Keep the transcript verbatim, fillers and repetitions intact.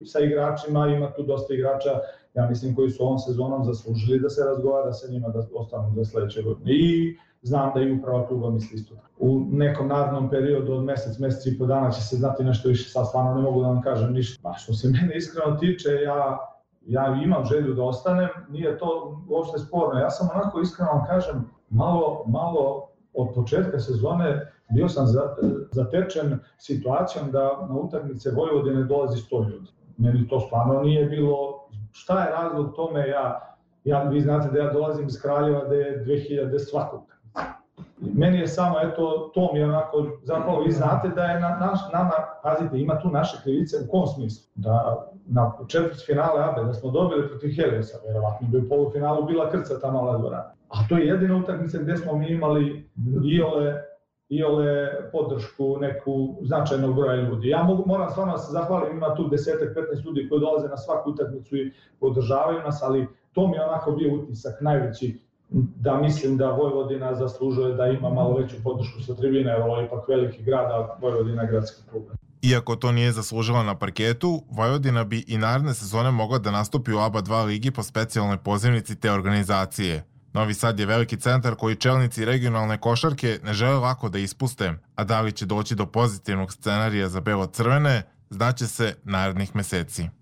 sa igračima, ima tu dosta igrača, ja mislim, koji su ovom sezonom zaslužili da se razgovara sa njima da ostanu za sledeće godine. I znam da i uprava kluba misli isto. U nekom narednom periodu od mesec, mesec i po dana će se znati nešto više, sad stvarno ne mogu da vam kažem ništa. A što se mene iskreno tiče, ja, ja imam želju da ostanem, nije to uopšte sporno. Ja sam onako iskreno vam kažem, malo, malo od početka sezone bio sam zatečen situacijom da na utakmice Vojvodine dolazi sto ljudi. Meni to stvarno nije bilo, šta je razlog tome, ja, ja, vi znate da ja dolazim iz Kraljeva da je dve hiljade svakog. Meni je samo, eto, to mi je onako, zapravo vi znate da je na, naš, nama, pazite, ima tu naše krivice u kom smislu, da na četvrt finale A B E da smo dobili protiv Heliosa, verovatno bi u polufinalu bila krca ta mala dvorana. A to je jedina utakmica gde smo mi imali iole, iole podršku neku značajnog broja ljudi. Ja mogu, moram stvarno da se zahvalim, ima tu desetak, petnaest ljudi koji dolaze na svaku utakmicu i podržavaju nas, ali to mi je onako bio utisak najveći, da mislim da Vojvodina zaslužuje da ima malo veću podršku sa tribine, jer ovo je ipak veliki grad, a Vojvodina je gradski klub. Iako to nije zaslužila na parketu, Vojvodina bi i naredne sezone mogla da nastupi u A B A dva ligi po specijalnoj pozivnici te organizacije. Novi Sad je veliki centar koji čelnici regionalne košarke ne žele lako da ispuste, a da li će doći do pozitivnog scenarija za belo-crvene, znaće se narednih meseci.